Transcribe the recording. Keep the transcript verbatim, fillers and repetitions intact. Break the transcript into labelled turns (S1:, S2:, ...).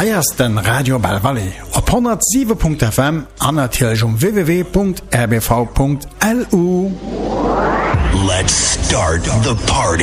S1: Heiers den Radio Bell Valley op honderd sieben Punkt F M an natürlich um w w w Punkt r b v Punkt l u.
S2: Let's start the party.